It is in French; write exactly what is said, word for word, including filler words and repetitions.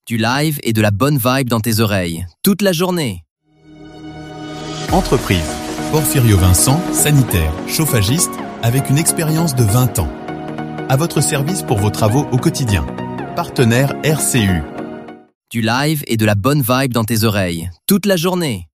Du live et de la bonne vibe dans tes oreilles, toute la journée. Entreprise. Porfirio Vincent, sanitaire, chauffagiste, avec une expérience de vingt ans. À votre service pour vos travaux au quotidien. Partenaire R C U. Du live et de la bonne vibe dans tes oreilles, toute la journée.